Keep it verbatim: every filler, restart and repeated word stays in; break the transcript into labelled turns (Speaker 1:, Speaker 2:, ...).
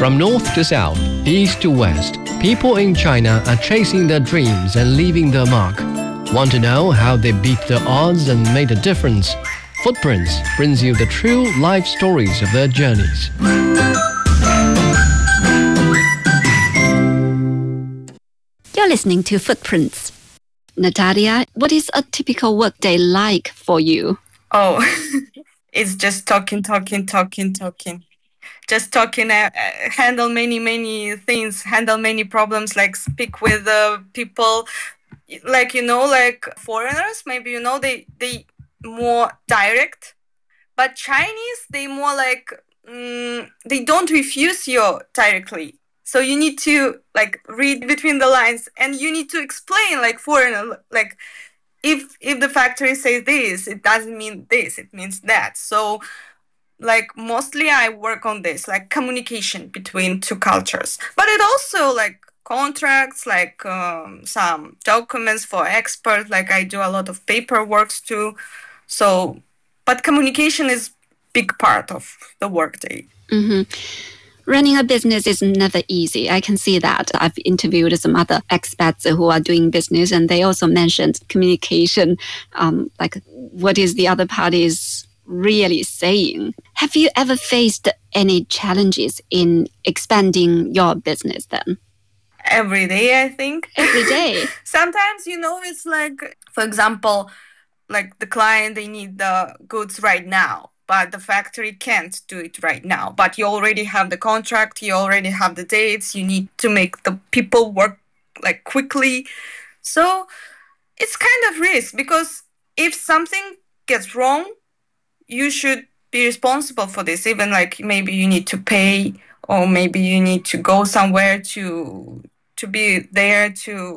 Speaker 1: From north to south, east to west, people in China are chasing their dreams and leaving their mark. Want to know how they beat the odds and made a difference? Footprints brings you the true life stories of their journeys.
Speaker 2: You're listening to Footprints. Natalia, what is a typical workday like for you?
Speaker 3: Oh, it's just talking, talking, talking, talking. Just talking, uh, handle many, many things, handle many problems, like speak with uh, people, like, you know, like foreigners, maybe, you know, they, they more direct, but Chinese, they more like, um, they don't refuse you directly. So you need to like read between the lines and you need to explain like foreigner, like if, if the factory says this, it doesn't mean this, it means that. So like mostly I work on this, like communication between two cultures. But it also like contracts, like um, some documents for experts, like I do a lot of paperwork too. So, but communication is big part of the workday.
Speaker 2: Mm-hmm. Running a business is never easy. I can see that. I've interviewed some other expats who are doing business, and they also mentioned communication, um, like what is the other party's really saying. Have you ever faced any challenges in expanding your business then?
Speaker 3: Every day, I think.
Speaker 2: Every day?
Speaker 3: Sometimes, you know, it's like, for example, like the client, they need the goods right now, but the factory can't do it right now. But you already have the contract, you already have the dates, you need to make the people work like quickly. So it's kind of risk, because if something gets wrong, you should be responsible for this. Even like maybe you need to pay, or maybe you need to go somewhere to to be there to